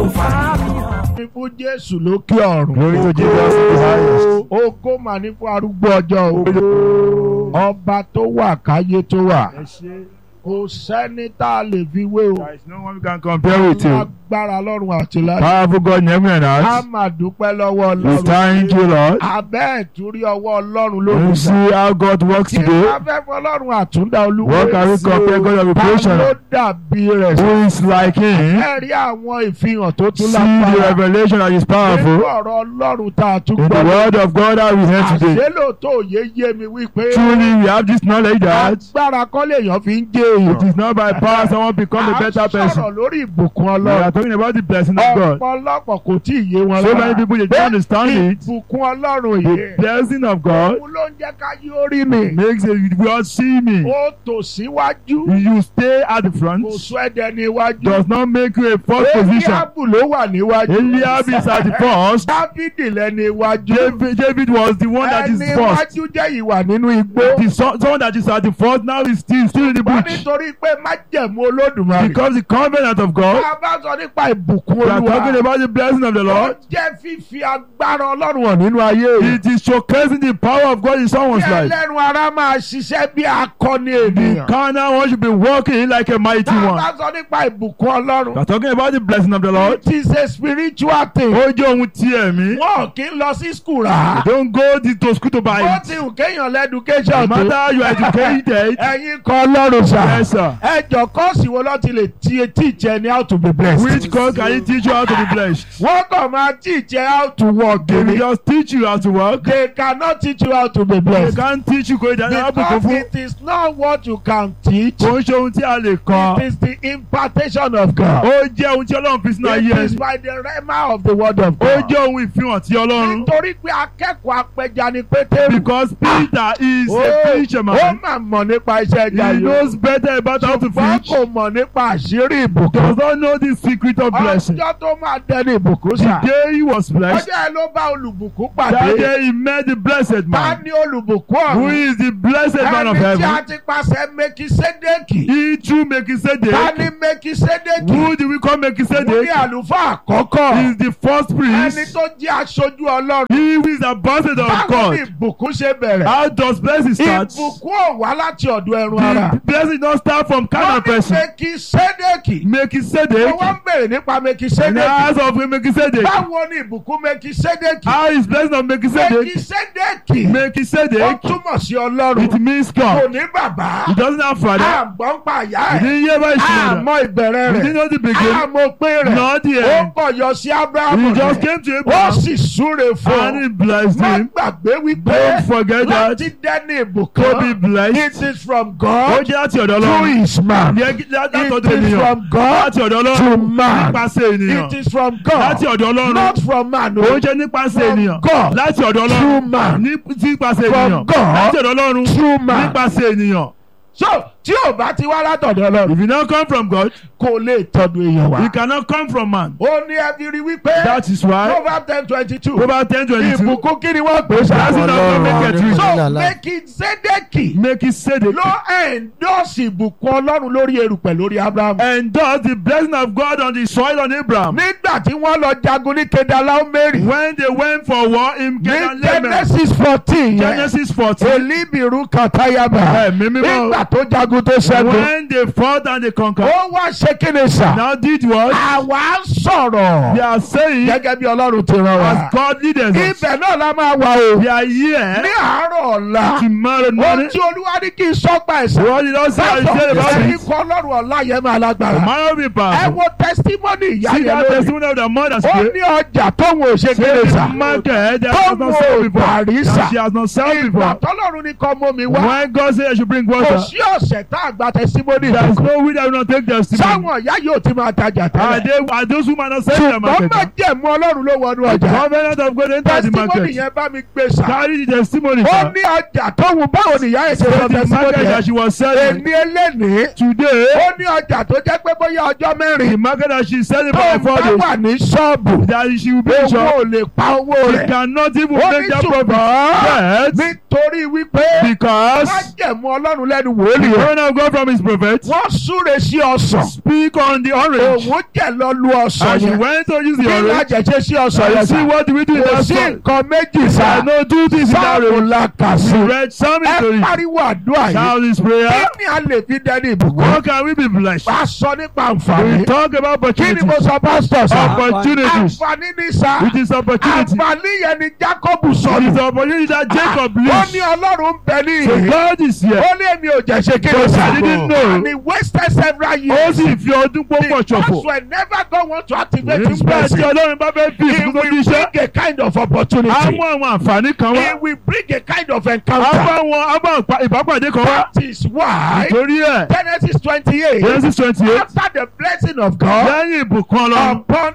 Fún Jésù lókè ọ̀run. Glory to Jesus in the highest. Ògo mà ní fún arúgbó ọjọ́ o. Ọba tó wà káyé tó wà. Kò sẹ́ni tá a lè fi wé o. There is no one we can compare with you. Agbára Ọlọ́run àti láti. Powerful God in heaven and A earth. máa dúpẹ́ lọ́wọ́ We Ọlọ́run. thank you, Lord. Abẹ́ ìtúrí ọwọ́ Ọlọ́run You lónìí. see how God works Kí today. a fẹ́ fọ́ Ọlọ́run àtúndà olúwo. What can we compare God of Ta creation? ló dàbí rẹ̀? Who is like him? Ẹ rí àwọn ìfihàn tó tún See the lágbára. revelation that is Nínú powerful ọ̀rọ̀ Ọlọ́run tá a tún in the gbọ́. word of God that we heard today. Àṣélòótọ́ òye yé mi wípé. Truly, we have this knowledge that Agbára kọ́ lèèyàn fi ń jẹ́ èèyàn. it is not by power someone become a better A person. sọ̀rọ̀ lórí ìbùkún We are Ọlọ́run. talking about the blessing of God. Ọ̀pọ̀lọpọ̀ kò tí ì yé wọn So many people they don't understand it. Ìbùkún Ọlọ́run The yìí. blessing of God Òun ló ń jẹ́ ká yí orí mi. makes the world see me. Ó tò síwájú. You stay at the front Kò sọ ẹ̀dẹ̀ níwájú. does not make you a first position. Eliabu ló wà níwájú. Eliab is at the first. Dáfídì lẹ́ni iwájú. David was the one that is Ẹni first. iwájú jẹ́ ìwà nínú igbó. Someone that is at the first now is still in the Wọ́n bush. nítorí pé májẹ̀mú Olódùmarè. Because the covenant of God, Tá a bá sọ nípa ìbùkún we are talking Olúwa. about the blessing of the Ó Lord. jẹ́ fífi agbára Ọlọ́run hàn nínú ayé rẹ̀. It is showcasing the power of God in someone's Kí life. ẹlẹ́run ara máa ṣiṣẹ́ bí akọni The ènìyàn. carnal one should be walking like a mighty Tá a one. bá sọ nípa ìbùkún Ọlọ́run. We are talking about the blessing of the Lord. It is a spiritual thing. Ó jẹ́ ohun tí ẹ̀mí. Wọ́n kì í lọ sí skul rà. Don't go to school to buy Bó it. ti hù kéèyàn lẹ́dúkéṣọ̀n No tó. matter you are educated. Ẹ̀yin kan Ọlọ́run sà. Yes, sir. Ẹjọ́ kọ́ọ̀sì wo ló ti lè teach ẹni how to be blessed? Which God can he teach you how to be blessed? Wọ́n kàn máa teach ẹ how to work. They will just teach you how to work. They cannot teach you how to be They blessed. can't teach you kò ìdáná àbùkù Because fún. it is not what you can teach. Kò ń ṣe ohun tí a lè It kọ́. is the impartation of God. Ó jẹ́ ohun tí Ọlọ́run fi sínú ayé It is ẹni. by the rhema of the word of Ó God. jẹ́ ohun ìfihàn tí Ọlọ́run. Nítorí pé akẹ́kọ̀ọ́ apẹja ni Pétérù. Because Peter is a Ó fisherman. máa mọ̀ nípa iṣẹ́ ẹja He yìí. knows better about how to Ṣùgbọ́n fish. kò mọ̀ nípa àṣírí ìbùkún. Does not know the secret of blessing. Ọjọ́ tó máa dẹni ìbùkún sà. The day he was blessed, Ọjọ́ ẹ ló bá olùbùkún that pàdé. day he met the blessed Ta man. ni olùbùkún Who ọ̀run? is the blessed man of Ẹni tí heaven? a ti pàṣẹ Mèkísédékì. He through Ta Melchizedek. ni Mèkísédékì? Who do we call Wọ́n ní Melchizedek? àlùfáà He àkọ́kọ́. is the first Ẹni priest. tó jẹ́ aṣojú Ọlọ́run. He who is ambassador of Báwo ni God. ìbùkún ṣe bẹ̀rẹ̀? How does blessing start? Ìbùkún ò wá láti ọ̀dọ̀ ẹran ara. The blessing don't start from carnal Wọ́n ní person. Mèkísédékì. Melchizedek. Wọ́n ń bèrè nípa In the Mèkísédékì. house of Melchizedek. Báwo ni ìbùkún Mèkísédékì? How is blessing of Melchizedek? Mèkísédékì. Ó Melchizedek. túmọ̀ sí Ọlọ́run. It means Kò God. ní bàbá. He doesn't have father. Àgbọ̀n pa àyà He ẹ̀. didn't hear about his mother. Àmọ́ ìbẹ̀rẹ̀ He rẹ̀. didn't know the beginning. Àmọ́ pé rẹ̀. Not the Ó end. kọ̀ yọ sí Ábúráhámù He just rẹ̀. came to Ó Abraham sì súre fún and he un. blessed Má him. gbàgbé wípé Don't forget that láti dẹ́ni to be ìbùkún. blessed. It is from Ó God jẹ́ láti ọ̀dọ̀ to Ọlọ́run. his man. Látọ̀dọ̀ It is ènìyàn. from God Láti ọ̀dọ̀ to Ọlọ́run. man. Nípasẹ̀ ènìyàn. It is from God Láti ọ̀dọ̀ Ọlọ́run. not from man. Ó jẹ́ nípasẹ̀ From ènìyàn. God Láti ọ̀dọ̀ to Ọlọ́run. man. Nípasẹ̀ From ènìyàn. God Láti ọ̀dọ̀ Ọlọ́run. to man. Nípasẹ̀ ènìyàn. So tí ò bá ti wá látọ̀dọ̀ Ọlọ́run If you don't come from God, kò lè tọ̀dọ̀ èèyàn wá. you cannot come from man. Ó ní ẹbí rí wípé That is why Proverbs 10:22 Proverbs 10:22. ìbùkún kí ni wọ́n pè é Blessing sá. of God make it rich. So Mèkísédékì Melchizedek. ló endorse ìbùkún Ọlọ́run lórí erùpẹ̀ lórí Abraham. And thus the blessing of God on the soil on Abraham. Nígbà tí wọ́n lọ jagun ní Kedalaomeri When they went for war in ní Canaan, Genesis 14 yẹn Genesis 14. Elibiru Katayaba Ẹ̀mí mímọ́. nígbà tó jagun tó ṣẹ́gun When they fought and they conquered. ó wá ṣe kí ni sà. Now did what? Àwa ń sọ̀rọ̀ They are saying gẹ́gẹ́ bí Ọlọ́run ti rán wa. as God leaders us. Ibẹ̀ náà la máa wà o. They are here Ní àárọ̀ ọ̀la. tomorrow Ohun morning. tí Olúwa ní kí n sọ́gbà ẹ̀sán. What did I say? I said about Ẹ̀rí it. kọ́ Ọlọ́run ọ̀la yẹn máa lágbára. Tomorrow will be Ẹ powerful. wo testimony ìyá See yẹn that lónìí. testimony of the mother's Ó prayer. ní ọjà tóun ò ṣe Say kéré the sà. market that Tó has not sold wo before. Bàrísà. That she has not sold Ìgbà before. tọ́lọ́run ní kọ́ mọ́ mi wá. When God said I should bring Kò water, sí ọ̀sẹ̀ tá a gba testimony there is ìbùkún. no way that will not take testimony. Sáwọn ìyá yóò ti máa tajà Are tẹ́lẹ̀. those women not selling the Ṣùgbọ́n market? má jẹ̀mú Ọlọ́run ló wọnú The ọjà. covenant of God entered the Testimony market. yẹn bá mi gbé sà. Carry the testimony. Ó Sir. ní ọjà tóun báwo ni ìyá ẹ̀ ṣe Say sọ the testimony market yẹn. that she was selling Èmi eléni. today, Ó ní ọjà tó jẹ́ pé bóyá ọjọ́ the mẹ́rin. market that she selling Tó for ń 4 bá days, wà ní ṣọ́ọ̀bù. that she will be Owó sure ò lè pa owó she rẹ̀. cannot even Ó ní make that profit. ṣùgbọ́n Yes, nítorí wípé because májẹ̀mú Ọlọ́run lẹ́nu wòlíì the rẹ̀. man of God from his prophet wọ́n súre sí ọsàn. speak on the orange. òun jẹ̀ lọ lu ọsàn And she yẹn. went to use the kí ni orange. àjẹjẹ sí ọsàn yẹn And see sà? what we do in kò that sí story. nǹkan méjì I sà. know two things in that sáàmù room. la kà sí. Read Psalm ẹ story. pariwo àdúrà yìí. Shout this prayer. kí ni a lè fi dẹni ìbùkún? How can we be blessed? wàá sọ nípa We àǹfààní. talk about kí ni mo opportunities. sọ pásítọ̀ sà? Opportunities. àǹfààní ní sà. It is opportunity. àǹfààní yẹn ni Jákọ́bù It is sọnù. the opportunity that Jacob ó ní lives. Ọlọ́run ń bẹ ní So ìhìn. God is here. ó ní èmi ò jẹ́ ṣe kí ló But sà. I didn't know. and he wasted several Ó years. sì fi ọdún púpọ̀ because ṣòfò. whenever God want to activate his Nígbà tí blessing, Ọlọ́run bá fẹ́ fi he ìbùkún will tó fi iṣẹ́, bring a kind of opportunity. á mú àwọn àǹfààní kan He wá. will bring a kind of Á encounter. bá ìbápàdé kan wá. That is why Nítorí ẹ̀, Genesis 28, Genesis 28, after the blessing of God lẹ́yìn ìbùkún Ọlọ́run upon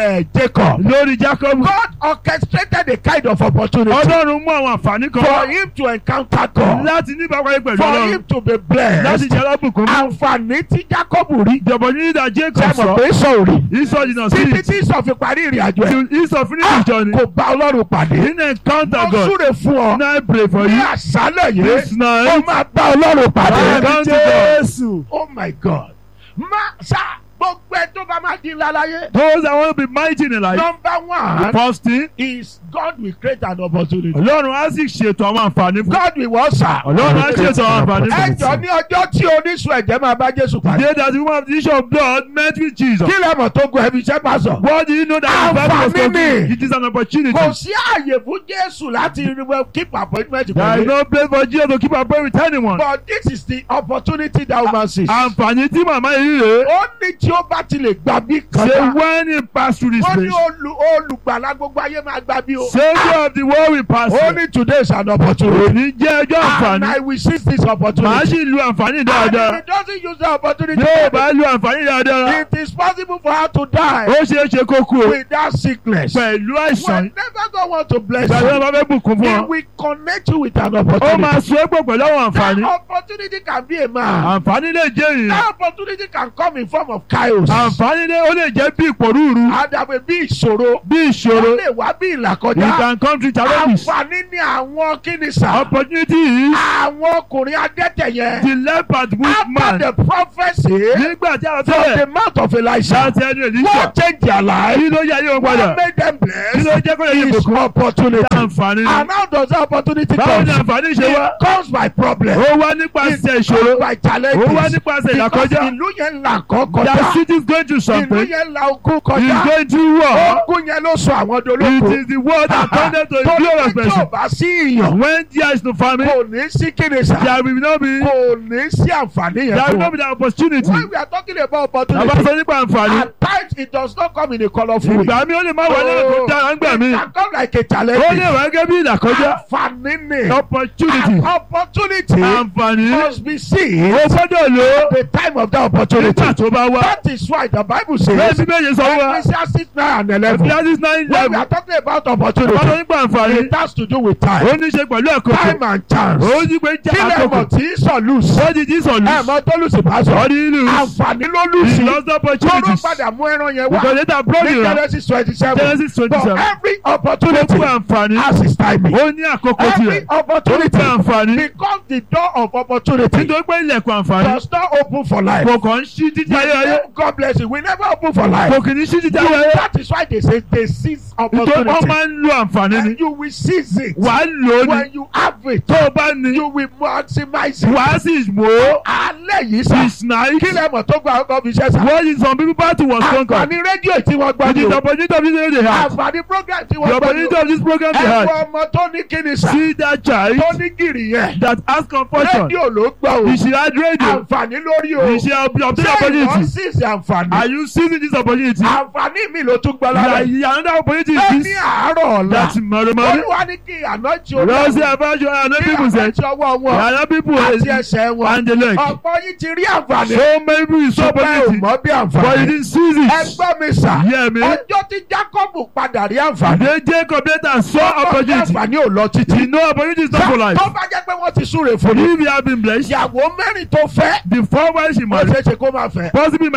Jacob, lórí Jacob, God orchestrated a kind of opportunity Ọlọ́run mú àwọn àǹfààní kan for wá him to encounter God, láti ní ìbápàdé pẹ̀lú for Ọlọ́run, him to be láti blessed. jẹ́ alábùkún. Àǹfààní tí Jacob rí, The opportunity that Jacob ṣe mọ̀ saw, pé sọ̀rọ̀ Esau did not see títí it. tí sọ fi parí ìrìn àjò ẹ̀. Till Esau finished his journey, Kò bá Ọlọ́run he pàdé. didn't encounter Mo God. súre fún ọ. Now I pray for Ní you àṣálẹ̀ this yìí, ó night. máa bá Ọlọ́run pàdé. Encounter God. Oh my God. Má sá gbogbo ẹ tó bá máa di ńlá láyé. Those that want to be mighty in life, Number one first thing, is God will create an opportunity. Ọlọ́run á sì ṣètò àwọn àǹfààní fún. God will what sir? Ọlọ́run á ṣètò àwọn àǹfààní Ẹ fún. jọ ní ọjọ́ tí oníṣun ẹ̀jẹ̀ máa bá Jésù The pàdé. day that the woman of the issue of blood met with Jesus. Kí lẹ mọ̀ tó gun ẹbí iṣẹ́ pásọ̀? What do you know that the Bible was Àǹfààní talking? ni. It is an opportunity. Kò sí àyè fún Jésù láti keep appointment There is pẹ̀lú. no place for Jesus to keep appointment with anyone. But this is the opportunity that woman sees. Àǹfààní tí màmá yìí rèé. Ó ní tí ó bá ti lè gbà bí Say kan. when he passed through this Ó ní place, olùgbàlà gbogbo ayé máa gbà bí o. Savior of the world will pass Ó through. ní today is an opportunity. Òní jẹ́ ọjọ́ And àǹfààní. I will seize this Màá opportunity. sì lu àǹfààní And dáadáa. if he doesn't use the opportunity, Yóò bá lu àǹfààní dáadáa. it is possible for her to die Ó ṣeé ṣe kó kú o. without sickness. Pẹ̀lú àìsàn. Whenever God wants to bless Ìgbàgbọ́ you, bá fẹ́ bùkún fún He ọ. will connect you with an Ó opportunity. máa so é pọ̀ pẹ̀lú àwọn That àǹfààní. opportunity can be a man. Àǹfààní lè jẹ́ èèyàn. That opportunity can come in form of chaos. Àǹfààní ó lè jẹ́ bí ìpòrúurú. Àdàbẹ̀ bí ìṣòro. Bí Ó ìṣòro. lè wá bí You ìlàkọjá. can come through challenges. Àǹfààní ni àwọn kíni sà. Opportunity is Àwọn ọkùnrin adẹ́tẹ̀ yẹn. the leopard with After man. the prophecy Nígbà tí a from tẹ́lẹ̀ the mouth of Elisha, láti ẹnu Èlíṣà. what changed their life? Kí ló yẹ ayé wọn padà? What made them Kí ló blessed? jẹ́ kó lè yí Is ìbùkún? opportunity. Àǹfààní ni. And how does that opportunity Báwo ni come? àǹfààní ṣe wá? It comes by problem. Ó wá nípasẹ̀ ìṣòro. By Ó wá challenges. nípasẹ̀ Because ìlàkọjá. ìlú yẹn là kọ́ That kọjá. city is going through Ìlú something. yẹn là ogun He is kọjá. going through war. Ogun yẹn ló sọ àwọn It dolóko. is the word that turned them to a Tó glorious ní tí ò person. bá sí ìyàn, When there is no famine, kò ní sí kíni sà. there will not be Kò ní sí àǹfààní yẹn there will fún not wọn. be the opportunity. When we are talking about Àbá opportunity, sọ nípa àǹfààní. at times it does not come in a colourful way. Ìgbà mi ó lè má wọlé ẹ̀kọ́ dára ń gbà mí. It can come like a Ó lè challenge. wá gẹ́gẹ́ bí ìlàkọjá. Àǹfààní ni. Opportunity. An opportunity Àǹfààní. must be seen Ó gbọ́dọ̀ lò ó at the time of that opportunity. nígbà tó bá wá. That is why the Bible Bẹ́ẹ̀ says, bí bẹ́ẹ̀ yẹn sọ wá. Ecclesiastes 9:11. Ecclesiastes 9:11. When we are talking about Àbá sọ opportunity, nípa àǹfààní. it has to do with Ó time. ní ṣe pẹ̀lú àkókò. Time and chance. Ó ní pé jẹ́ Kí lè mọ̀ àkókò. tí sọ lùs? Ó di jí sọ̀lù. Ẹ mọ tó lùsì bá sọ. Ó ní ìlú. Àǹfààní ló He lùsì. lost Tóró opportunities. padà mú ẹran yẹn Because wá. later brought Ní you around. Genesis 27. Genesis But 27. every opportunity Gbogbo àǹfààní. has its timing. Ó ní àkókò Every tirẹ̀. Ó opportunity ní àǹfààní. becomes the door of opportunity. Nítorí pé ilẹ̀kùn àǹfààní. Does not open for life. Kò kàn ń ṣí títí ayé ayé. God bless you. We never open for life. Kò kì í ṣí títí ayé ayé. That is why they say they seize Nítorí wọ́n opportunity. máa ń lo àǹfààní ni. And you will seize it. Wàá lò ó ní. When you have it, Tó o bá ní. you will maximize it. Wàá sì mọ̀ ó. Alẹ́ yìí sá. It's nice. Kí lẹ mọ̀ tó gba ọkọ̀ fi ṣẹ́ sá? What is some people party was conquered. Àǹfààní rédíò tí wọ́n gbọ́ It ni is o. the opportunity of this radio they had. Àǹfààní program tí The wọ́n gbọ́ ni opportunity o. of this program they had. Ẹ̀wọ̀n ọmọ tó ní kíni sá. See that child Tó ní gìrì yẹn. that has compulsion. Rédíò ló gbọ́ o. He should have radio. Àǹfààní lórí o. He should have obtained Ṣé ìwọ́n opportunity. seize àǹfààní? Are you seizing this opportunity? Àǹfààní mi ló tún gbọ́ lára yìí. Another opportunity Ẹ is ní this. àárọ̀ ọ̀la. That tomorrow. Olúwa ní kí àná tí o Lord say about you and other people said. àti ọwọ́ wọn Other people àti ẹsẹ̀ wọn. and the leg. Ọ̀pọ̀ yìí ti rí àǹfààní. So many people saw Ṣùgbọ́n ẹ ò opportunity. mọ̀ bí But you àǹfààní. didn't seize it. Ẹgbọ́n mi sà. Hear me. Ọjọ́ tí Jákọ́bù padà rí àǹfààní. They Jacob later saw Ọjọ́ tí opportunity. àǹfààní ò lọ títí. You know opportunity is not for life. Tó bá jẹ́ pé wọ́n ti súre fún mi. If you have been blessed, Ìyàwó mẹ́rin tó fẹ́. the four wives she Ó married, ṣeé ṣe kó máa fẹ́. possibly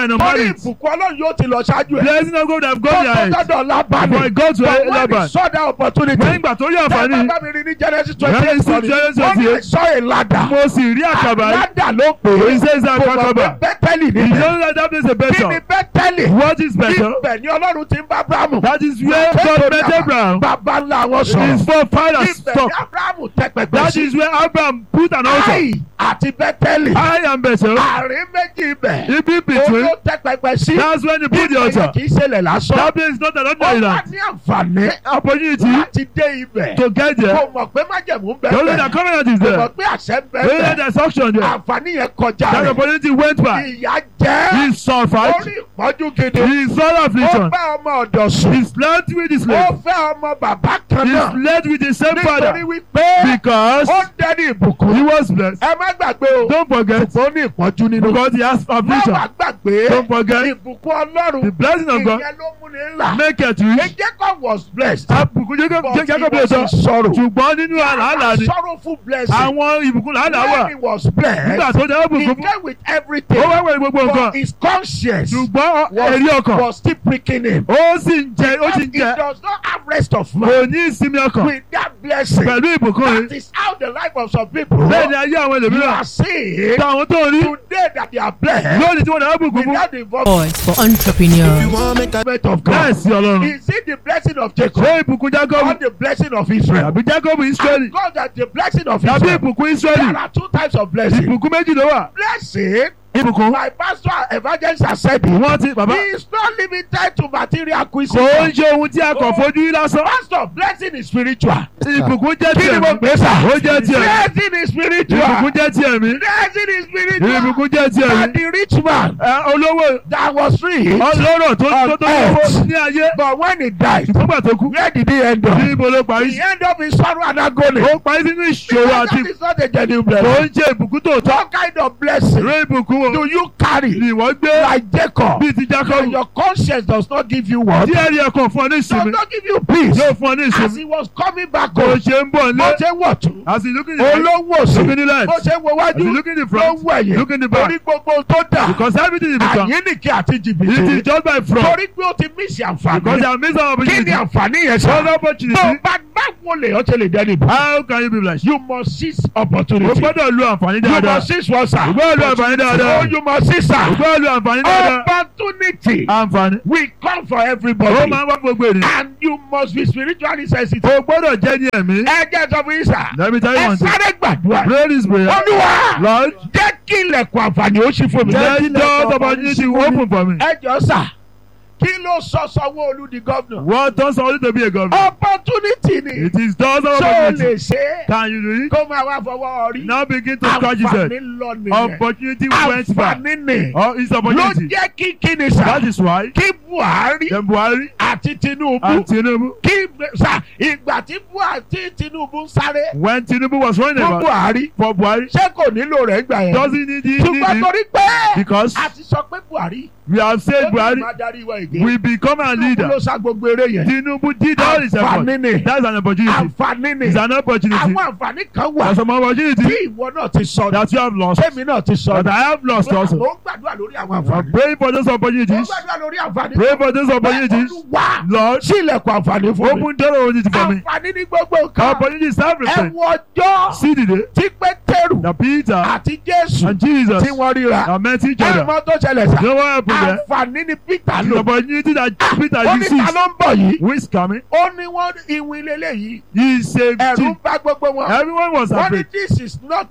men torí married. ìbùkún Ọlọ́run yóò ti lọ ṣáájú ẹ̀. Blessing of God have gone Tó ahead. dọ́dọ̀ Lábánì. Before it got to But when he Laban. saw that opportunity. Lẹ́yìn ìgbà tó rí àǹfààní. Bàbá mi rí ní Genesis Genesis 28. 28. I saw a ladder. Mo sì rí àkàbà yìí. Ládà ló pè é. He says that Kò mọ̀ àkàbà. pé Bẹ́tẹ́lì You níbẹ̀. know that that place is Kí ni better. Bẹ́tẹ́lì? What is better? Ibẹ̀ ni Ọlọ́run ti ń bá Abrahamu. That is where God met Abraham. Bàbá ńlá wọn His sọ̀rọ̀. forefathers Ibẹ̀ ni talk. Abrahamu tẹ pẹpẹ That sí. is where Abraham put an altar. Ai àti Bẹ́tẹ́lì. I am better. Àárín méjì ibẹ̀. In between. Ó tẹ pẹpẹ sí. That's when he put the Ibẹ̀ altar. kì í ṣẹlẹ̀ lásán. That place is not an Ó ordinary wà land. ní àǹfààní Opportunity láti dé ibẹ̀. to get there. Kò mọ̀ pé májẹ̀mú ń bẹ The only bẹ̀. that covenant is Kò mọ̀ there. pé àṣẹ ń bẹ The only bẹ̀. there's auction there. Àǹfààní yẹn kọjá That rẹ̀. opportunity went by. Ìyà jẹ́. He suffered. Orí ìpọ́njú gidi. He saw Ó affliction. bá ọmọ ọ̀dọ̀ sùn. He slept with his Ó slave. fẹ́ ọmọ bàbá kan He náà. slept with the same Nítorí father. wípé Because ó dẹ́ni ìbùkún. he was blessed. Ẹ má gbàgbé o. Don't forget. Ṣùgbọ́n ó ní ìpọ́njú nínú. Because he has Má affliction. wàá gbàgbé. Don't forget. Ìbùkún Ọlọ́run. The blessing of God Ìyẹn ló mú ní ńlá. make it rich. Jacob was blessed. Àbùkún Jacob But he Jacob was lè in sọ. sorrow. Ṣùgbọ́n nínú àlàálà ni Sorrowful blessing. àwọn ìbùkún làálàá When wà. he was blessed. Nígbà tó jẹ́ He ìbùkún fún. came with everything. Ó wá wẹ̀ gbogbo But nǹkan. his conscience Ṣùgbọ́n ẹ̀rí ọkàn. was still pricking him. Ó sì ń jẹ ó sì ń He jẹ. does not have rest of mind Kò ní ìsinmi ọkàn. with that blessing. Pẹ̀lú ìbùkún That yìí. is how the life of some people. Bẹ́ẹ̀ ni ayé àwọn You ẹlòmíràn. are seeing Táwọn tó rí today that they are blessed lónìí tí wọ́n dáná bùkún fún. without the Voice for entrepreneurs. involvement of God. Bẹ́ẹ̀ sí Ọlọ́run. Is it the blessing of Jacob Ṣé ìbùkún Jacob or the blessing of Israel? tàbí Jacob Israeli God that the blessing of tàbí Israel. ìbùkún Israeli? There are two types of blessing. Ìbùkún méjì ló wà. Blessing, Ìbùkún. my pastor evangelist has said it. Wọ́n ti bàbá. Is not limited to material Kò ń acquisition. ṣe ohun tí a kàn fojú rí lásán. Pastor, blessing is spiritual. Ìbùkún jẹ́ Kí ni mo tiẹ̀. gbé sà? Ó jẹ́ tiẹ̀. Blessing is spiritual. Ìbùkún jẹ́ tiẹ̀ mí. Blessing is spiritual. Ìbùkún jẹ́ tiẹ̀ And mí. the rich man Olówó that was rich, ọlọ́rọ̀ tó lówó ní ayé. but when he died, Nígbà tó kú. where did he end up? Níbo ló parí He sí? ended up in sorrow and agony. Ó parí sínú ìṣòro Because àti that is not a genuine kò blessing. ń ṣe ìbùkún tòótọ́. What kind of blessing Ìró ìbùkún wo do you carry ni ìwọ gbé like Jacob? bíi ti Jacob? And your conscience does not give you what? Díẹ̀ rí ẹ̀kan fún ọ ní Does ìsinmi. not give you peace. Yóò fún ọ ní As ìsinmi. he was coming back Kò home, ṣe ń bọ̀ bó nílé. ṣe wọ̀ tún, As he looking in the olówó sí, looking in the left. bó ṣe wo As he wájú, looking in the ló front. wọ ẹ̀yìn, Looking in the back. torí gbogbo tó dà, Because everything is become. àyínnìkí àti It is jìbìtì, just by fraud. torí pé ó ti mísì Because àǹfààní. they are missing an Kí opportunity. ni àǹfààní yẹn One sá? Tó opportunity. báwo lè ọ́ ṣe lè dẹ́ni bò? How can you be blessed? You must seize O opportunity. gbọ́dọ̀ lu àǹfààní You dáadáa. must seize what, sir? O gbọ́dọ̀ lu àǹfààní Oh, dáadáa. you must seize, O sir. gbọ́dọ̀ lu àǹfààní dáadáa. Opportunity Àǹfààní. will come for Ó everybody. máa ń wá gbogbo ènìyàn. And you must be spiritually sensitive. O gbọ́dọ̀ jẹ́ ní ẹ̀mí. Ẹ jẹ́ sọ fún yín sà. Let me tell you Ẹ one thing. sáré gbàdúrà. Pray this prayer. Olúwa Lord, jẹ́ kí ilẹ̀kùn àǹfààní ó ṣí fún mi. let doors of opportunity open for me. Ẹ jọ sà. Kí ló sọ Sanwó-Olú di gómìnà? What does somebody to be a governor? Opportunity ni. It is doors of Ṣé o opportunity. lè ṣe é? Can you do it? Kó máa wá fọwọ́ rí. Now begin to scratch his head. Àǹfààní lọ nìyẹn. Opportunity went back. Àǹfààní ni. Oh, it's Ló opportunity. jẹ́ kí kíni sà. That is why Kí Buhari then Buhari àti Tinubu. and Tinubu, Kí sà ìgbà tí Buhari tí Tinubu ń sáré when Tinubu was running fún about Buhari. for Buhari, Ṣé kò nílò rẹ̀ gbà yẹn? doesn't need it, Ṣùgbọ́n need it torí pé because a ti sọ pé Buhari we have ó said ní Buhari máa darí wa ègé. will become a Tinubu leader. ló sá gbogbo eré yẹn. Tinubu did all his Àǹfààní effort. ni. That's an opportunity. Àǹfààní ni. It's an opportunity. Àwọn àǹfààní kan wà There's some tí opportunity ìwọ náà ti sọ. that you have lost, Tèmi náà ti sọ. that I have lost also. Mo ń gbàdúrà lórí àwọn I'm àǹfààní. praying for those Mo ń opportunities. gbàdúrà lórí àǹfààní. Pray for those opportunities. Olúwa Lord, sí ilẹ̀kùn àǹfààní fún mi. open door opportunity for me. Àǹfààní ní gbogbo nǹkan. Opportunities Ẹ everything. wo ọjọ́ See the day tí Pétérù that Peter àti Jésù and Jesus tí wọ́n ríra. have met each Ẹ other. mọ tó ṣẹlẹ̀ sá. You know what happened there? Àǹfààní ni Peter The lò. opportunity that Peter Ó ní uses. ta ló ń bọ̀ yìí. Who is coming? Ó ní wọ́n ìwìn lélẹ́yìí. He saved Ẹ̀rù him. ń bá gbogbo wọn. Everyone was Wọ́n ní afraid. this is not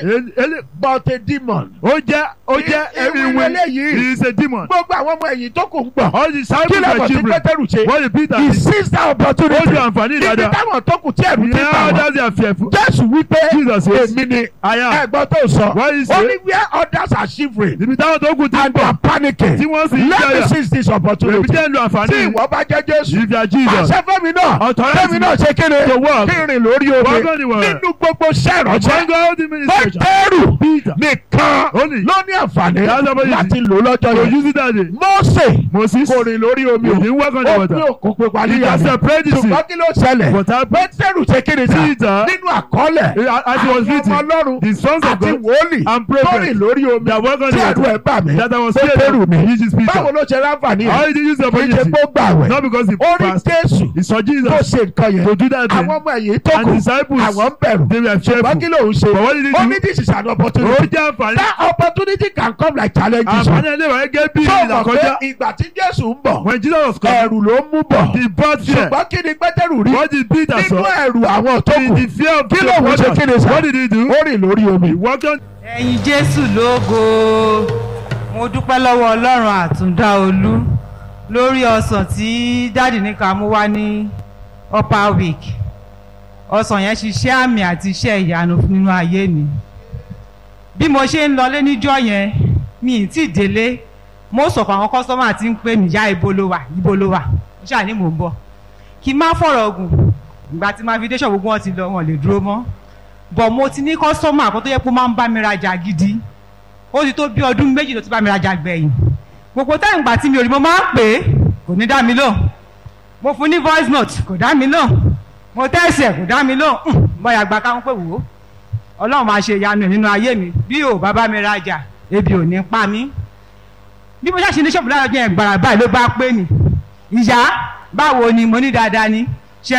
a but a demon. Ó jẹ́ everyone. He is a demon. Gbogbo àwọn ọmọ ẹ̀yìn tó kù ń gbọ̀. All the Kí disciples lẹ́bọ̀ were tí shivering. Pétérù ṣe? What did Peter He do? seized that Ó opportunity. ju àǹfààní Ibi dáadáa. táwọn tó kù tí ẹ̀rù ti bà Yeah, wọ́n. that's their fearful. Jésù wípé Jesus says, èmi ni I am. ẹ̀gbọ́n tó sọ. What is Ó it? ní where others are shivering Níbi táwọn tó kù ti ń and they are bọ̀. panicking. Tí wọ́n sì ń Let me jẹyà. seize this Èmi opportunity. jẹ́ ń lo Tí àǹfààní. ìwọ bá jẹ́ Jésù. If you are Jesus. Àṣẹ fẹ́mi náà. Authority Fẹ́mi náà ṣe kéde. to work. Kí rìn lórí omi. Work on the word. Nínú gbogbo iṣẹ́ When ìrọ̀jẹ́. God the ministration. Pétérù Peter. nìkan Only. ló ní àǹfààní That's opportunity. láti lò lọ́jọ́ So yẹn. use it that day. Mósè Moses. kò rìn lórí omi He o. didn't work on the Ó water. ní òkú pupa He níyà just ni. separated the sea. Ṣùgbọ́n kí ló ṣẹlẹ̀? But happened? Pétérù ṣe kéde sá. Peter. Nínú àkọọ́lẹ̀. As he was Àwọn ọmọ written, Ọlọ́run the sons of àti God wòlíì and tó rìn prophets lórí omi. that work on Tí the ẹ̀rù ẹ̀ water. bà mí. That I was Pétérù scared. ni. use his speaker. báwo ló ṣe ráǹfààní How did he use the kì í ṣe opportunity? kó gbàwẹ̀ Not because he ó rí fasted. Jésù He saw tó Jesus ṣe nǹkan yẹn to do that thing. àwọn ọmọ ẹ̀yìn tó And kù disciples, àwọn ń bẹ̀rù they were ṣùgbọ́n kí fearful. ló ń ṣe But what did he ó do? ní this is an Ó opportunity jẹ́ àǹfààní. that opportunity can come like challenges Àǹfààní ẹlẹ́wà gẹ́gẹ́ bí tó ìlà mọ̀ pé kọjá. ìgbà tí Jésù ń bọ̀ When Jesus was coming, ẹ̀rù ló ń mú bọ̀ he brought fear. ṣùgbọ́n kí ni Pétérù rí What did Peter nínú saw? ẹ̀rù àwọn tó In kù the fear of kí the ló ń ṣe kí ni waters. sà What did he do? ó rìn lórí omi He walked on. ẹ̀yin Jésù lógo mo dúpẹ́ lọ́wọ́ Ọlọ́run àtúndá olú lórí ọsàn tí dáàdì ní ká mú wá ní upper week ọsàn yẹn ṣiṣẹ́ àmì àti iṣẹ́ ìyanu nínú ayé mi bí mo ṣe ń lọlé níjọ́ yẹn mi ì tí ì délé mo sọ̀kọ̀ àwọn kọ́sọ́mà tí ń pè mí yá ibo ló wà ṣáà ní mò ń bọ̀ kí n má fọ̀rọ̀ gùn ìgbà tí máa fi dé ṣọ́ọ̀bù wọn ti lọ wọn lè dúró mọ́ bọ̀ mo ti ní kọ́sọ́mà kan tó yẹ kó máa ń bá mi rajà gidi ó ti tó bí ọdún méjì ló ti bá mi rajà gbẹ̀yìn gbogbo táyà ìgbà tí mi ò rí mo máa ń pè é kò ní dá mi lóhùn mo fún ní voice note kò dá mi lóhùn mo tẹ́sí ẹ̀ kò dá mi lóhùn bọ́yà gba káwọn pé wò ó Ọlọ́run máa ṣe ìyanu ẹ̀ nínú ayé mi bí ò bá bá mi rajà ebi ò ní pa mí bí mo ṣàṣe ní ṣọ́ọ̀bù lára jẹ́ ìgbàrà báyìí ló bá pè mí ìyá báwo ni mo ní dáadáa ni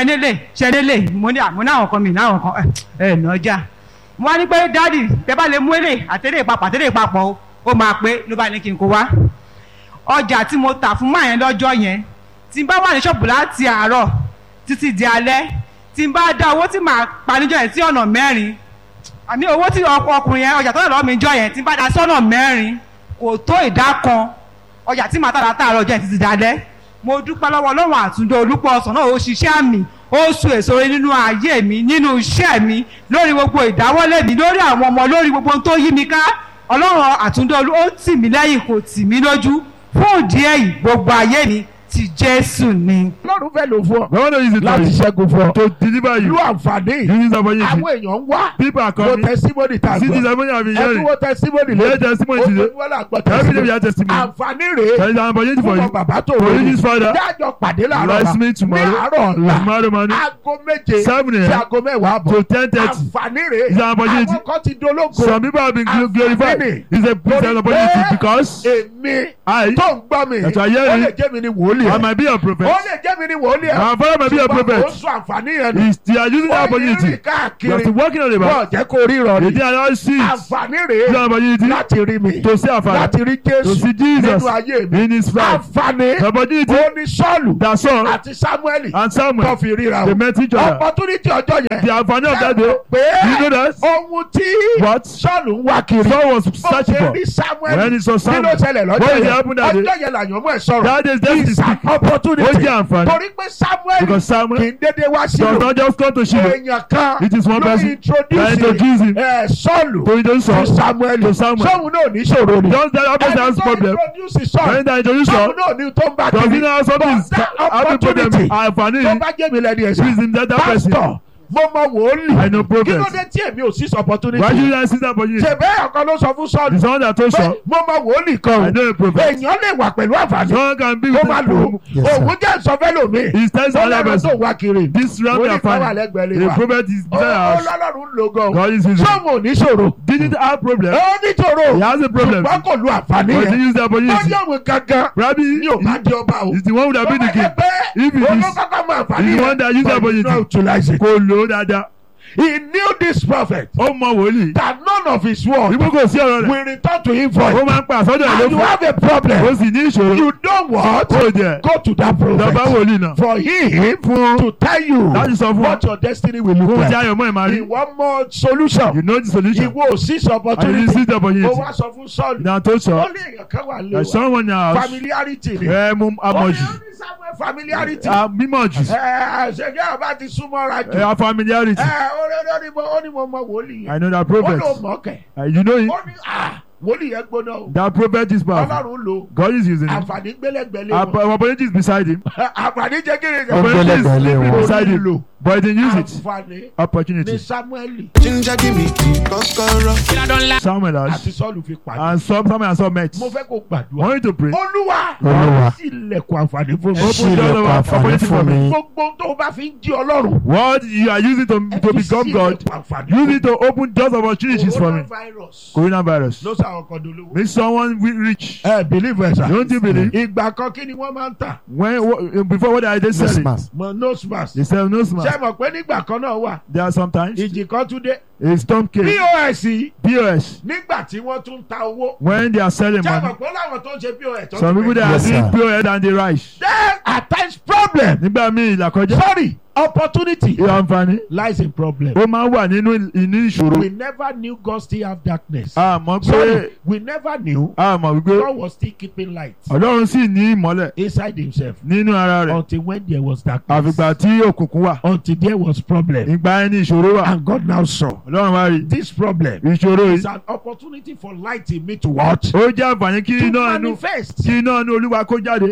ṣẹ́nélè mo ní àwọn kan mi láwọn kan nọjà mo wá ní pé dáàdì tẹ bá lè mú èlé àtẹlẹ ìpapọ̀ ó máa pé ló bá ní kí n kó wá ọjà tí mo tà fún máa yẹn lọ́jọ́ yẹn tí n bá wà ní ṣọ́ọ̀bù láti àárọ̀ títí di alẹ́ tí n bá dá owó tí màá pa níjọ́ yẹn sí ọ̀nà mẹ́rin àmì owó tí ọkùnrin yẹn ọjà tó lè lọ́ọ́ mi jọ yẹn tí n bá dá sọ́nà mẹ́rin kò tó ìdá kan ọjà tí màá tà látàárọ̀ ọjọ́ yẹn títí di alẹ́ mo dúpẹ́ lọ́wọ́ Ọlọ́run àtúndó olúpọ̀ ọ̀sán náà ó ṣiṣẹ́ àmì ó so èso rere nínú ayé mi nínú iṣẹ́ mi lórí gbogbo ìdáwọ́lé mi lórí àwọn ọmọ lórí gbogbo ohun tó yí mi ká Ọlọ́run àtúndó olú ó tì mí lẹ́yìn kò tì mí lójú fún ìdí èyí gbogbo ayé mi ti Jésù ni. Ọlọ́run fẹ́ lò fún ọ God knows it láti ṣẹ́gun fún ọ to deliver you. lu àǹfààní Use the opportunity. àwọn èèyàn ń wá People are wo coming. testimony tá a See the gbọ́ testimony I've been ẹ tún hearing. wo testimony We hear testimony today. ojoojúmọ́ là gbọ́ Every day we testimony have testimony. àǹfààní rèé There is an opportunity for fún ọ you. bàbá tó For you, rí his father. dájọ́ pàdé láàárọ̀ Rise me ní tomorrow. àárọ̀ ọ̀la Tomorrow morning. aago méje 7 sí a.m. aago mẹ́wàá àbọ̀ to 10:30. àǹfààní rèé It's an opportunity. àwọn kan ti dológo Some people have been glorified. It's an opportunity because èmi I, tó ń gbọ́ mi That you are hearing, ó lè jẹ́ mi ní wòlíì I might be a prophet. ó lè jẹ́ mi ní wòlíì My father might be a ṣùgbọ́n prophet. ó sọ àǹfààní yẹn nù They are using the ó yí opportunity. rìn You káàkiri are still working on it. wọ́n jẹ́ kó ríran They ni are not see it. àǹfààní Use the rèé opportunity láti rí mi to see our father. láti rí To Jésù see Jesus nínú ayé mi in his life. àǹfààní The opportunity ó ní Sọ́ọ̀lù that Saul àti Sámúẹ́lì and tó Samuel, fi ríra they o met each other. opportunity ọjọ́ yẹn The opportunity of that ẹ day, mọ̀ pé you know that? ohun tí What? Sọ́ọ̀lù ń wá kiri Saul was ó searching ṣe for. rí Sámúẹ́lì When he saw kí ló Samuel, ṣẹlẹ̀ what lọ́jọ́ did yẹn happen that day? ọjọ́ yẹn làyàn mọ́ ẹ̀ sọ̀rọ̀ That is destiny it's an speaking. opportunity Ó jẹ́ àǹfààní. torí pé Sámúẹ́lì Because Samuel kì í dédé wá does sílò not just come to Shiloh. èèyàn kan It is one ló person that introduce him Sọ́ọ̀lù to introduce fún Saul Sámúẹ́lì to Samuel. sọ́ọ̀hún náà ní ìṣòro ni Just that person has ẹni tó problem. introduce When Sọ́ọ̀lù they introduce Saul, sọ́ọ̀hún náà ní tó ń bá does he kiri know how something is But that having problem? opportunity Àǹfààní tó yìí bá jẹ́ mi lẹ́ni is ẹ̀sà in that person. pásítọ̀ mo mọ wòlíì I know kí ló prophet. dé tí èmi ò sí opportunity Why should you not see that opportunity? ṣèbẹ́ ọ̀kan ló sọ fún The Sọ́ọ̀lù someone that told pé Saul, mo mọ wòlíì kan I know a prophet. èèyàn lè wà pẹ̀lú àǹfààní Someone can be tó with bá lò ó him. òun jẹ́ ìsọfẹ́lòmíì He tells ó another lọ́rùn tó person, wá kiri this round wòlíì are kan wà fine. lẹ́gbẹ̀ẹ́ lé The wa prophet is ó beside us. lọ́lọ́run lò gan God is with him. sọ́ọ̀mù ò ní ṣòro Didn't have problem. ó ní ṣòro He has a problem. ṣùgbọ́n kò lu àǹfààní But he yẹn used the ó opportunity. yẹ òun gangan Rabbi ní ò bá di ọba o is the one who would have been the king. If it is, olókàkà mọ àǹfààní he's the one yẹn that used the but he did not opportunity. utilize it. Kò lò ó dáadáa. He knew this prophet Ó mọ wòlíì. that none of his word Ìgbó kò sí ọ̀rọ̀ rẹ̀. will return to him Ó void. máa ń pa àsọdọ̀ ẹ̀ And you lófo. have a Ó problem. sì ní ìṣòro. You don't want Ó jẹ́ go to that lọ́ba prophet wòlíì náà. for him to tell you Láti sọ fún what ọ. your destiny will look Kó o like. jẹ́ ayọ̀mọ́ ẹ̀ máa rí. Ìwọ mọ solution. You know the solution. Ìwọ ò sí And you opportunity. see the Ó opportunity. wá sọ fún Sọ́ọ̀lù. Now told Ó Saul ní èèyàn kan wà lé that wa. someone in our house Familiarity ni. mú Ó ní amọ̀jù. familiarity. Mímọ̀ jù. Ṣèjọ́ ọba ti súnmọ́ra jù. Our familiarity. Ó ní mo mọ wòlíì yẹn. I know that Ó prophet. ló mọ̀ kẹ̀. You know him. Ó ní wòlíì yẹn gbóná o. That prophet is powerful. Ọlọ́run lò. God is using him. Àǹfààní gbélẹ̀gbẹ̀lẹ̀ Our wọn. opportunity is beside him. Àǹfààní jẹ́ kí ni Opportunity is living beside Wòlíì him. lò. but he didn't use it. àǹfààní ní Opportunity. Sámúẹ́lì Samuel àti has. Sọ́ọ̀lù fi pàdé. And Samuel and Saul met. mo fẹ́ kó gbàdúrà. Want you to pray. Olúwa Olúwa. sí ilẹ̀kùn àǹfààní fún mi. Open doors of opportunity for me. gbogbo tó o bá fi ń jí Ọlọ́run. What you are using to become God, use it to open doors of opportunities for me. Coronavirus Coronavirus. ló sàwọn kan dolówó. Make someone rich. Believe ẹ sà. Don't you believe? ìgbà kan kí ni wọ́n máa ń tà. Before what are they selling? mọ nose mask. They sell nose ṣé mask. mọ̀ pé nígbà kan náà wà. There are sometimes ìjì kan tún dé. a storm came. POS. nígbà tí wọ́n tún ta owó. When they are selling ṣé money. mọ̀ pé láwọn tó ń ṣe POS. tó Some tún people they bẹ̀rẹ̀. are Yes, doing sir. POS and they rise. there are times problem. Nígbà míì ìlàkọjá. sorry opportunity Àǹfààní. lies in problem. Ó máa ń wà nínú ìṣòro. we never knew God still have darkness. Àmọ́ sorry pé we never knew àmọ́ wípé God was still keeping light Ọlọ́run sì ní ìmọ́lẹ̀ inside himself nínú ara rẹ̀. until when there was darkness. Àfìgbà tí òkùnkùn wà. until there was problem. Ìgbà ẹni ìṣòro wà. and God now saw Ọlọ́run wá rí. this problem Ìṣòro is yìí. an opportunity for light in me to watch. Ó jẹ́ àǹfààní kí to iná inú manifest. kí iná inú Olúwa kó jáde.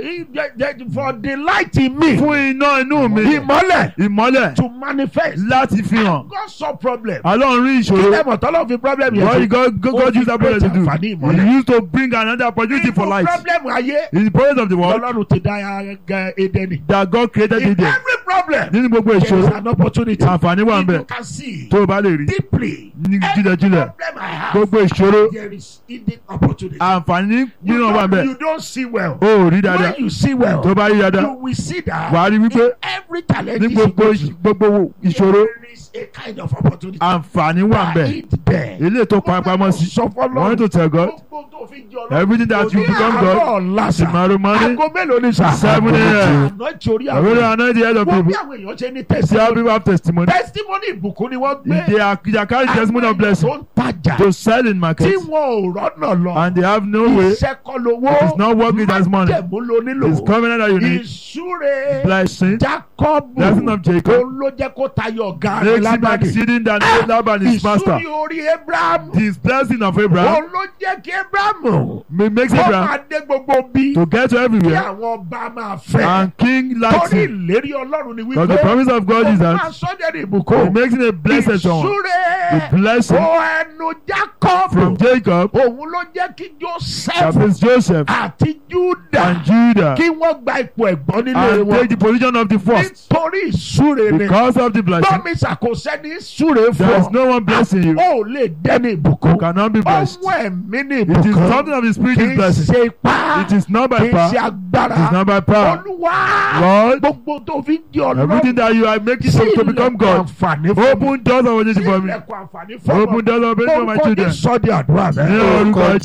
For the light in me. Fún iná inú mi. ìmọ́lẹ̀ Ìmọ́lẹ̀ to manifest. láti fi hàn. God saw problem. Ọlọ́run rí kí ìṣòro. lẹ́mọ̀ tọ́lọ́ fi problem What yẹn. God used that problem to do. àǹfààní ìmọ́lẹ̀. He used to bring another opportunity for light. problem ayé. In the process of the world Ọlọ́run ti dá Édẹ́nì. that God created in it there. every problem. Nínú gbogbo there is ìṣòro. an opportunity. Àǹfààní wà ń if bẹ̀. you can see Tó o bá lè rí. deeply. Ní every jílẹ̀jílẹ̀. problem I have. Gbogbo ìṣòro. there is hidden opportunity. Àǹfààní nínú wà ń bẹ̀. you don't see well. O ò rí dáadáa. when you see well. Tó o bá rí dáadáa. you will see that. Wà á rí wípé in every challenge ní gbogbo ìṣòro. there is a kind of opportunity. Àǹfààní wà ń bẹ̀. there. Ilé tó pamọ́ sí. sọ fọlọ́. Want to tell God. gbogbo tó fi jọ lọ. Everything that you become God. Tomorrow morning. aago mélòó ni sà. 7 a.m. àná ìtòrí I really àwọn. anoint the head of wọ́n bí people. àwọn èèyàn ṣe ní See how testimony. people have testimony. testimony ìbùkún ni wọ́n gbé. They are carrying testimony of blessing tó ń tajà. to sell in market. tí wọn ò rọ́nà lọ. And they have no way. iṣẹ́ kọ́ lówó. It's not working as money. májẹ̀mú ló nílò. It's covenant that you need. ìṣúre. Blessing. Jacob. Blessing of Jacob. òun ló jẹ́ kó tayọ ọ̀gá rẹ̀ Makes him lábàdì. exceeding than Laban his master. ìṣúre orí Abraham. This blessing of Abraham òun ló jẹ́ kí Abraham. makes kó Abraham máa dé gbogbo bí. to get to kí everywhere. àwọn ọba máa fẹ́. And King likes torí him. ìlérí Ọlọ́run ni Because the wípé. promise of God is ó máa that sọ́jà ní He ìbùkún. makes him a blessed someone. ìṣúre. The blessing ó ẹnu Jacob. from Jacob òun ló jẹ́ kí that Joseph is Joseph àti Judah and Judah kí wọ́n gba ipò ẹ̀gbọ́n nílé and take wọn. the position of the first. nítorí ìṣúre ni. Because of the blessing, gbọ́mi ṣàkóso ìṣúre fún there is ọ. no one blessing you. ó lè dẹ́ni You ìbùkún. cannot be blessed. ọwọ́ ẹ̀mí ní It is ìbùkún. something of the spirit kì is í blessing. ṣe ipá. It is not kì by í power. ṣe agbára. It is not by power. Olúwa. Lord, gbogbo tó fi ń di everything Ọlọ́run. that you are making to become God, àǹfààní fún mi. open doors of opportunity for me. sílẹ̀kùn àǹfààní fún Open mi. doors of opportunity for my children. sọ́dí àdúrà Ní bẹ́ẹ̀. orúkọ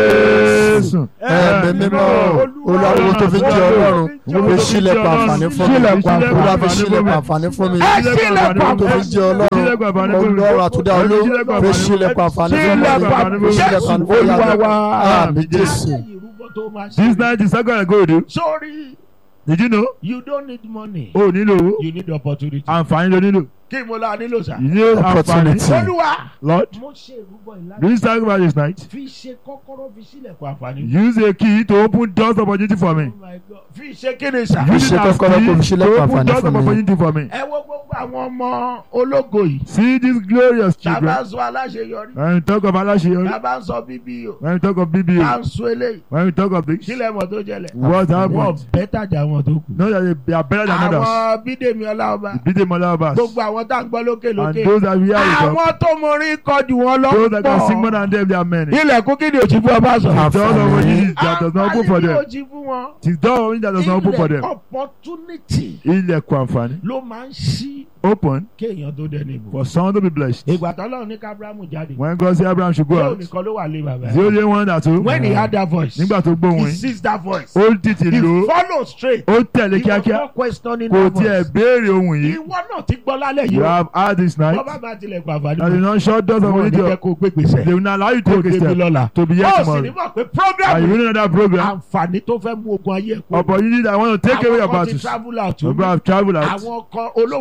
Jésù. Ẹ̀mí mímọ́ olùwàwọ̀ tó fi jẹ́ Ọlọ́run fi sílẹ̀kùn àǹfààní fún mi. Olúwa fi sílẹ̀kùn àǹfààní fún mi. ẹ sílẹ̀kùn tó fi jẹ́ Ọlọ́run olùwàwọ̀ àtúndà olú fi sílẹ̀kùn àǹfààní fún mi. Fi sílẹ̀kùn Olúwa wa. àmì Jésù. ìrúbọ tó máa This ṣe. night is not going to go do. sorry Did you know? you don't need money. O nílò owó. you need opportunity. Àǹfààní ló nílò. kí mo la nílò sá. You need àǹfààní. Opportunity. Olúwa. Lord, mo ṣe ìrúbọ ìlànà. this time about this night, fi ṣe kọ́kọ́rọ́ fi sílẹ̀kùn àǹfààní. use a key to open doors of opportunity for me. Oh my God. fi ṣe kíni sá. Fi Use ṣe it as kọ́kọ́rọ́ kó fi key sílẹ̀kùn to open àǹfààní doors fún of mi. opportunity for me. ẹ wo gbogbo àwọn ọmọ ológo yìí. See these glorious tàbá children. ń sọ aláṣeyọrí. When we talk of aláṣeyọrí, tàbá ń sọ bíbí o. when we talk of à BBA, ń sọ eléyìí. when we talk of this, kílẹ̀ mọ̀ tó jẹlẹ̀. what wọ́n happened? bẹ́tà jà wọn tó kù. Know that they are better than others. àwọn bídèmí ọláọba. The BD Malabas. gbogbo àwọn tá à ń gbọ́ lókè And lókè. those that we are with them, àwọn tó mọ orin kọjú wọn lọ. those that can sing more than them, they are many. ilẹ̀kùn kí ni òjì fún ọba sọ. The doors of opportunity that does not open for àǹfààní them. òjì fún wọn. The door of opportunity that does not open for them. opportunity Ilẹ̀kùn àǹfààní. ló máa ń ṣí Open kéèyàn tó dẹni ìbò. for someone to be blessed. ìgbà tọ́lọ́run ní kábírámù jáde. When God said Abraham should go ṣé out, ònìkan ló wà lé bàbá the only one that will. when he had that voice. Nígbà tó gbóhùn he yín, sees that voice. ó tètè he lò ó, follow straight. ó tẹ̀lé he was kíákíá, not questioning kò that tiẹ̀ voice. béèrè ohun yìí. ìwọ náà ti gbọ́ lálẹ́ yìí You o. have had this night. wọ́n bá bá tilẹ̀ pa àǹfààní. That is not short doors of wọ́n ní jẹ́ opportunity. kó gbé gbèsè. They will not allow you to kó take a débi step lọ́la. to be here ó sì ní tomorrow. mọ̀ pé And program you know that program, àǹfààní tó fẹ́ mú ogun ayé kú. opportunity that want to take away your àwọn kan ti battles. travel out. Some people have traveled out. àwọn kan olófo ti do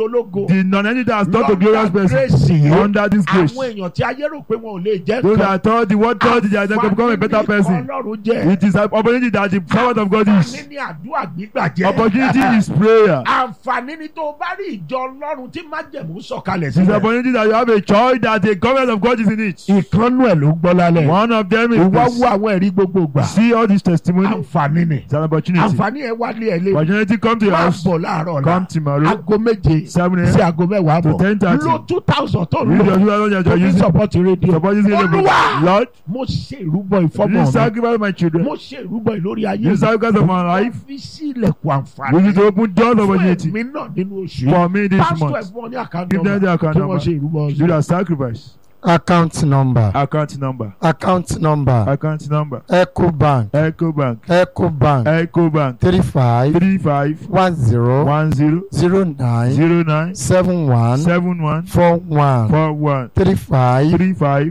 dológo. The non-entity that has taught a glorious person under this grace. Àwọn èèyàn tí ayé rò pé wọn ò lè jẹ́ Those kan. that thought the word thought they are not going to become a better person. Ọlọ́run jẹ́. It is an opportunity that the servant of God is. Àǹfààní ni àdúrà gbígbà jẹ́. Opportunity is prayer. Àǹfààní ni tó o bá rí ìjọ Ọlọ́run tí májẹ̀mú sọ̀kalẹ̀ It is an sílẹ̀. opportunity that you have a choice that the government of God is in it. Ìkànnù ẹ̀ ló ń gbọ́ lálẹ́. One of them is Ìwọ this. wo àwọn ẹ̀rí gbogbo gbà. See all this testimony. Àǹfààní ni. It's an opportunity. Àǹfààní ẹ̀ wá lé ẹ̀ lé. Opportunity come to your Máa house. bọ̀ láàárọ̀ ọ̀la. Come tomorrow. Aago méje 7 sí a.m. aago mẹ́wàá to bọ̀. 10:30. Lo 2,000 tó ń Use your lò. 2,000 Tó you're fi using. support rédíò. Support this radio. Olúwa! Lord, Mo ṣe ìrúbọ ìfọ́mọ this mi. sacrifice my children. Mo ṣe ìrúbọ ìlórí ayé This sacrifice of my life. Fi sí ilẹ̀kùn àǹfààní. We need to open doors of Fún opportunity èmi náà nínú oṣù. for me this Pásítọ̀ month. ẹ̀fọn ní àkáǹtì Give them the account tí wọ́n number. ṣe ìrúbọ Do that sacrifice. account number Account number. account number Account number. Ecobank Ecobank. Ecobank Ecobank. 35 35 10 10 09 09 71 71 41 41 35 35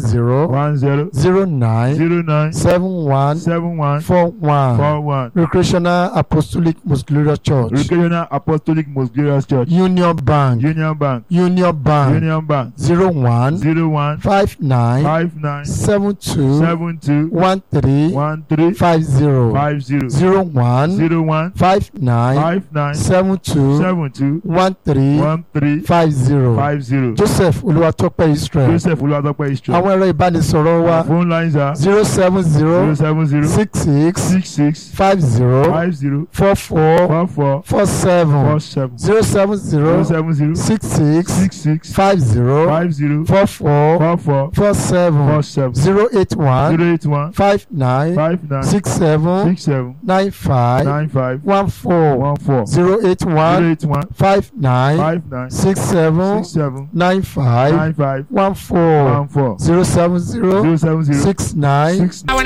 10 10 09 09 71 71 41 41. Recreational Apostolic Most Glorious Church Recreational Apostolic Most Glorious Church. Union Bank Union Bank. Union Bank Union Bank. 01 01 59 59 72 72 13 13 50 50 01 01 59 59 72 72 13 13 50 50. Joseph Olúwatópẹ́ Israel. Joseph Olúwatópẹ́ Israel. Àwọn ẹ̀rọ ìbánisọ̀rọ̀ wa Phone lines are 070 070 66 66 50 50 44 44 47 47 070 070 66 66 50 50 44 44 47 47 081 081 59 59 67 67 95 95 14 14 081 081 59 59 67 67 95 95 14 14 070 070 69 69